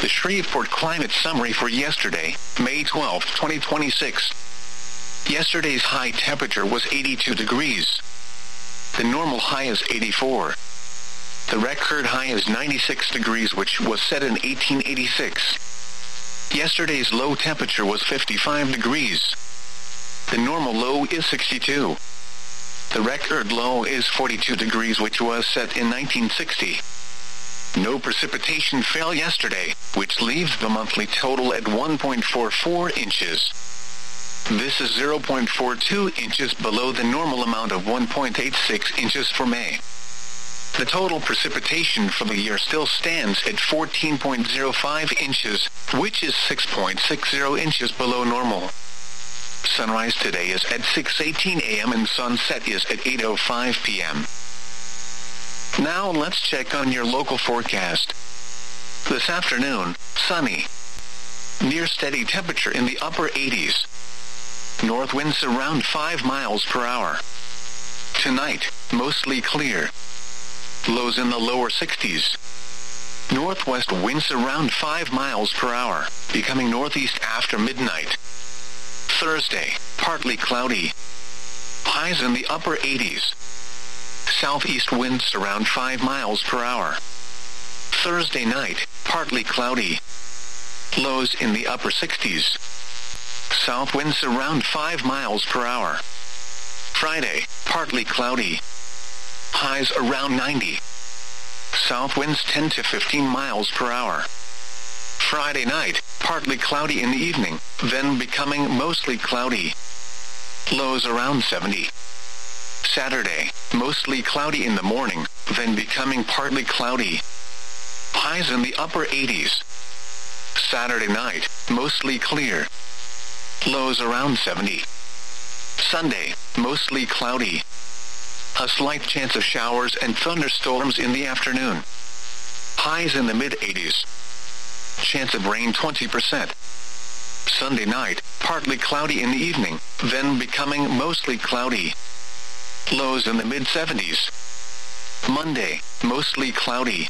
The Shreveport Climate Summary for yesterday, May 12, 2026. Yesterday's high temperature was 82 degrees. The normal high is 84. The record high is 96 degrees, which was set in 1886. Yesterday's low temperature was 55 degrees. The normal low is 62. The record low is 42 degrees, which was set in 1960. No precipitation fell yesterday, which leaves the monthly total at 1.44 inches. This is 0.42 inches below the normal amount of 1.86 inches for May. The total precipitation for the year still stands at 14.05 inches, which is 6.60 inches below normal. Sunrise today is at 6:18 a.m. and sunset is at 8:05 p.m. Now let's check on your local forecast. This afternoon, sunny. Near steady temperature in the upper 80s. North winds around 5 miles per hour. Tonight, mostly clear. Lows in the lower 60s. Northwest winds around 5 miles per hour, becoming northeast after midnight. Thursday, partly cloudy. Highs in the upper 80s. Southeast winds around 5 miles per hour. Thursday night, partly cloudy. Lows in the upper 60s. South winds around 5 miles per hour. Friday, partly cloudy. Highs around 90. South winds 10 to 15 miles per hour. Friday night, partly cloudy in the evening, then becoming mostly cloudy. Lows around 70. Saturday, mostly cloudy in the morning, then becoming partly cloudy. Highs in the upper 80s. Saturday night, mostly clear. Lows around 70. Sunday, mostly cloudy. A slight chance of showers and thunderstorms in the afternoon. Highs in the mid-80s. Chance of rain 20%. Sunday night, partly cloudy in the evening, then becoming mostly cloudy. Lows in the mid-70s. Monday, mostly cloudy.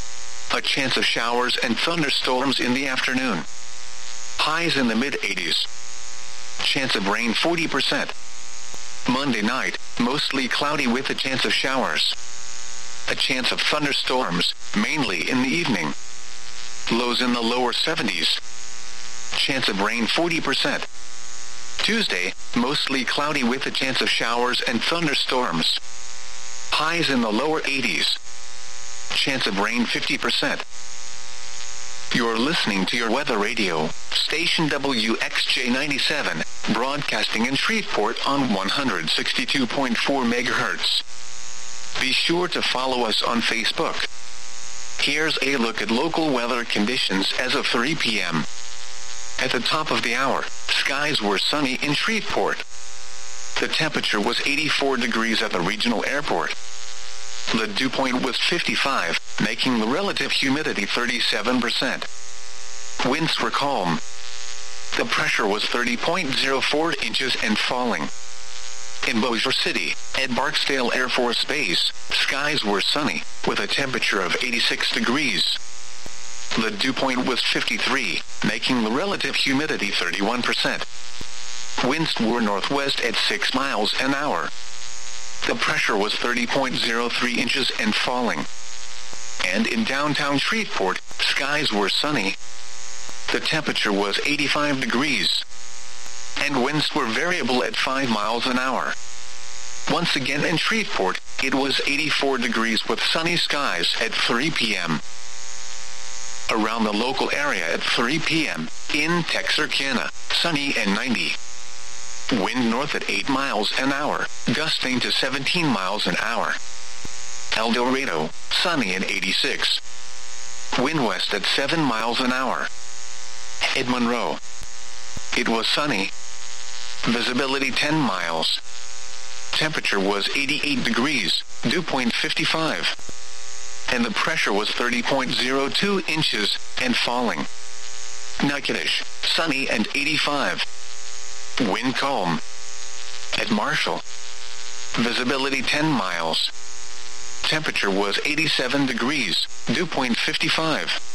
A chance of showers and thunderstorms in the afternoon. Highs in the mid-80s. Chance of rain 40%. Monday night, mostly cloudy with a chance of showers. A chance of thunderstorms, mainly in the evening. Lows in the lower 70s. Chance of rain 40%. Tuesday, mostly cloudy with a chance of showers and thunderstorms. Highs in the lower 80s. Chance of rain 50%. You're listening to your weather radio, station WXJ97, broadcasting in Shreveport on 162.4 megahertz. Be sure to follow us on Facebook. Here's a look at local weather conditions as of 3 p.m. At the top of the hour, skies were sunny in Shreveport. The temperature was 84 degrees at the regional airport. The dew point was 55, making the relative humidity 37%. Winds were calm. The pressure was 30.04 inches and falling. In Bossier City, at Barksdale Air Force Base, skies were sunny, with a temperature of 86 degrees. The dew point was 53, making the relative humidity 31%. Winds were northwest at 6 miles an hour. The pressure was 30.03 inches and falling. And in downtown Shreveport, skies were sunny. The temperature was 85 degrees. And winds were variable at 5 miles an hour. Once again in Shreveport, it was 84 degrees with sunny skies at 3 p.m. Around the local area at 3 p.m., in Texarkana, sunny and 90. Wind north at 8 miles an hour, gusting to 17 miles an hour. El Dorado, sunny and 86. Wind west at 7 miles an hour. At Monroe, it was sunny. Visibility 10 miles. Temperature was 88 degrees, dew point 55. And the pressure was 30.02 inches and falling. Natchitoches, sunny and 85. Wind calm. At Marshall, visibility 10 miles. Temperature was 87 degrees, dew point 55.